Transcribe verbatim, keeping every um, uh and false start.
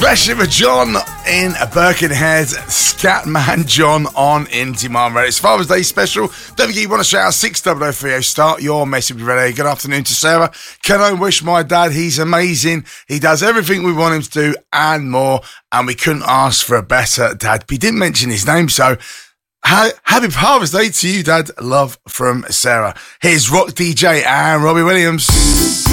Especially for John in Birkenhead, Scatman John on Indie Mom Radio. It's Father's Day special. Don't forget you want to shout out six double oh three oh. Start your message ready. Good afternoon to Sarah. Can I wish my dad? He's amazing. He does everything we want him to do and more. And we couldn't ask for a better dad. But he didn't mention his name, so ha- happy Father's Day to you, Dad. Love from Sarah. Here's Rock D J and Robbie Williams.